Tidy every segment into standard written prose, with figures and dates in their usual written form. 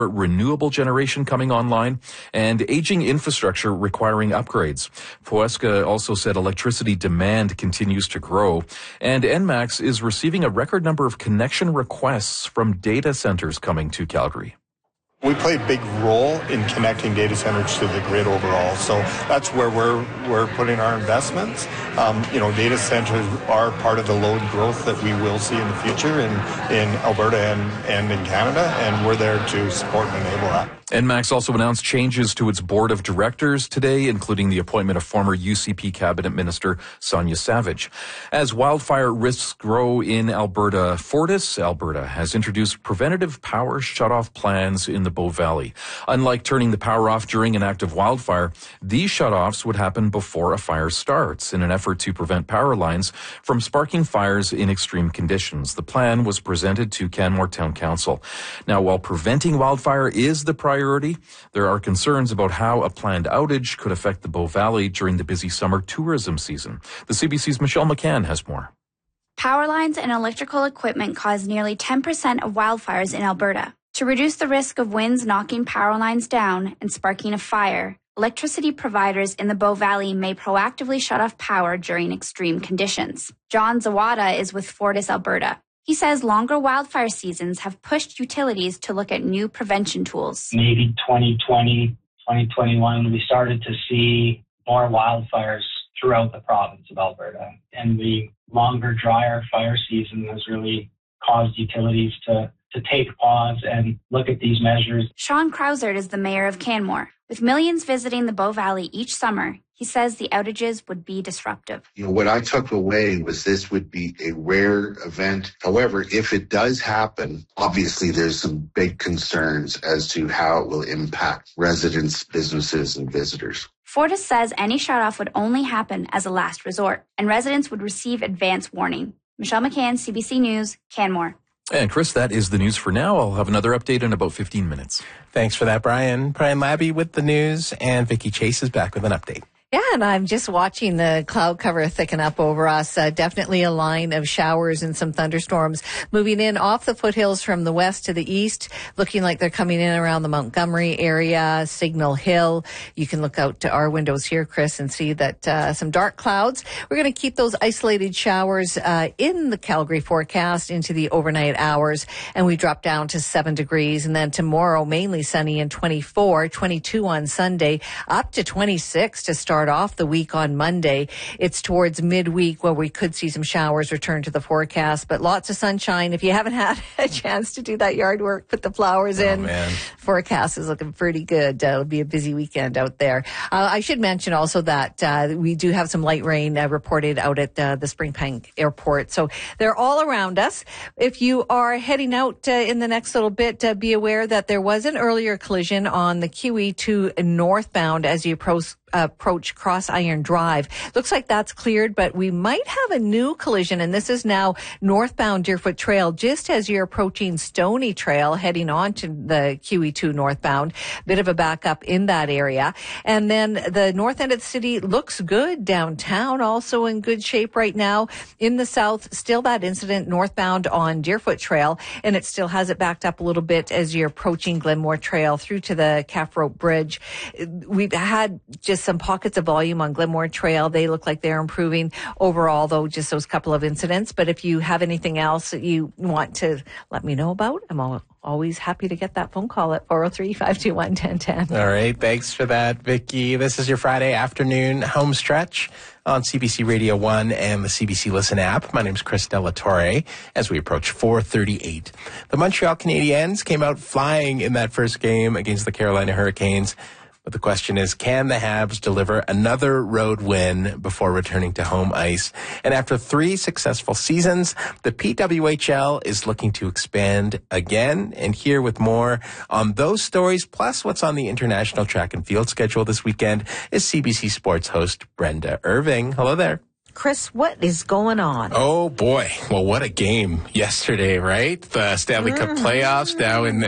renewable generation coming online, and aging infrastructure requiring upgrades. Poesca also said electricity demand continues to grow, and ENMAX is receiving a record number of connection requests from data centers coming to Calgary. We play a big role in connecting data centers to the grid overall, so that's where we're putting our investments. Data centers are part of the load growth that we will see in the future in Alberta and in Canada, and we're there to support and enable that. ENMAX also announced changes to its board of directors today, including the appointment of former UCP cabinet minister Sonia Savage. As wildfire risks grow in Alberta, Fortis Alberta has introduced preventative power shutoff plans in the Bow Valley. Unlike turning the power off during an active wildfire, these shutoffs would happen before a fire starts in an effort to prevent power lines from sparking fires in extreme conditions. The plan was presented to Canmore Town Council. Now, while preventing wildfire is the priority, there are concerns about how a planned outage could affect the Bow Valley during the busy summer tourism season. The CBC's Michelle McCann has more. Power lines and electrical equipment cause nearly 10% of wildfires in Alberta. To reduce the risk of winds knocking power lines down and sparking a fire, electricity providers in the Bow Valley may proactively shut off power during extreme conditions. John Zawada is with Fortis Alberta. He says longer wildfire seasons have pushed utilities to look at new prevention tools. Maybe 2020, 2021, we started to see more wildfires throughout the province of Alberta. And the longer, drier fire season has really caused utilities to take pause and look at these measures. Sean Krausert is the mayor of Canmore. With millions visiting the Bow Valley each summer, he says the outages would be disruptive. What I took away was this would be a rare event. However, if it does happen, obviously there's some big concerns as to how it will impact residents, businesses, and visitors. Fortis says any shutoff would only happen as a last resort, and residents would receive advance warning. Michelle McCann, CBC News, Canmore. And Chris, that is the news for now. I'll have another update in about 15 minutes. Thanks for that, Brian. Brian Labby with the news, and Vicki Chase is back with an update. Yeah, and I'm just watching the cloud cover thicken up over us. Definitely a line of showers and some thunderstorms moving in off the foothills from the west to the east, looking like they're coming in around the Montgomery area, Signal Hill. You can look out to our windows here, Chris, and see that some dark clouds. We're going to keep those isolated showers in the Calgary forecast into the overnight hours, and we drop down to 7 degrees. And then tomorrow, mainly sunny and 24, 22 on Sunday, up to 26 to start off the week on Monday. It's towards midweek where we could see some showers return to the forecast, but lots of sunshine. If you haven't had a chance to do that yard work, put the flowers in. Man. Forecast is looking pretty good. It'll be a busy weekend out there. I should mention also that we do have some light rain reported out at the Springpine Airport. So they're all around us. If you are heading out in the next little bit, be aware that there was an earlier collision on the QE2 northbound as you approach Cross Iron Drive. Looks like that's cleared, but we might have a new collision, and this is now northbound Deerfoot Trail, just as you're approaching Stony Trail, heading on to the QE2 northbound. Bit of a backup in that area. And then the north end of the city looks good. Downtown also in good shape right now. In the south, still that incident northbound on Deerfoot Trail, and it still has it backed up a little bit as you're approaching Glenmore Trail through to the Calf Rope Bridge. We've had just some pockets of volume on Glenmore Trail. They look like they're improving overall, though, just those couple of incidents. But if you have anything else that you want to let me know about, I'm always happy to get that phone call at 403-521-1010. All right. Thanks for that, Vicki. This is your Friday afternoon home stretch on CBC Radio 1 and the CBC Listen app. My name is Chris Delatorre as we approach 4:38. The Montreal Canadiens came out flying in that first game against the Carolina Hurricanes. But the question is, can the Habs deliver another road win before returning to home ice? And after 3 successful seasons, the PWHL is looking to expand again. And here with more on those stories, plus what's on the international track and field schedule this weekend, is CBC Sports host Brenda Irving. Hello there. Chris, what is going on? Oh, boy. Well, what a game yesterday, right? The Stanley Cup playoffs now in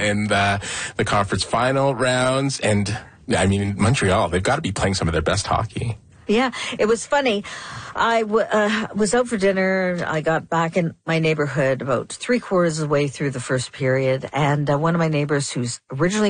the conference final rounds. And I mean, Montreal, they've got to be playing some of their best hockey. Yeah, it was funny. I was out for dinner. I got back in my neighborhood about 3/4 of the way through the first period. And one of my neighbors who's originally